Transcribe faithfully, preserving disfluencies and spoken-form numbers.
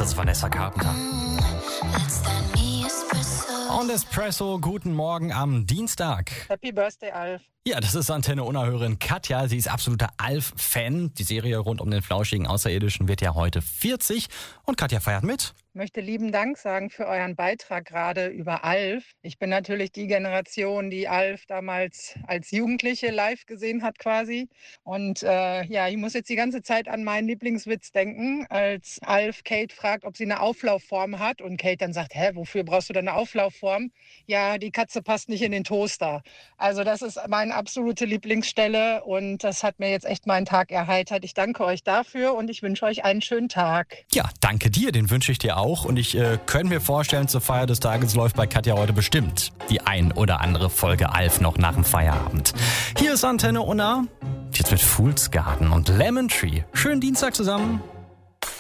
das ist Vanessa Carpenter. Und Espresso, guten Morgen am Dienstag. Happy Birthday, Alf. Ja, das ist Antenne Unna-Hörerin Katja. Sie ist absoluter Alf-Fan. Die Serie rund um den flauschigen Außerirdischen wird ja heute vierzig. Und Katja feiert mit. Ich möchte lieben Dank sagen für euren Beitrag gerade über Alf. Ich bin natürlich die Generation, die Alf damals als Jugendliche live gesehen hat quasi. Und äh, ja, ich muss jetzt die ganze Zeit an meinen Lieblingswitz denken, als Alf Kate fragt, ob sie eine Auflaufform hat. Und Kate dann sagt, hä, wofür brauchst du denn eine Auflaufform? Ja, die Katze passt nicht in den Toaster. Also das ist meine absolute Lieblingsstelle und das hat mir jetzt echt meinen Tag erheitert. Ich danke euch dafür und ich wünsche euch einen schönen Tag. Ja, danke dir, den wünsche ich dir auch. Und ich äh, könnte mir vorstellen, zur Feier des Tages läuft bei Katja heute bestimmt die ein oder andere Folge Alf noch nach dem Feierabend. Hier ist Antenne Unna, jetzt mit Fool's Garden und Lemon Tree. Schönen Dienstag zusammen.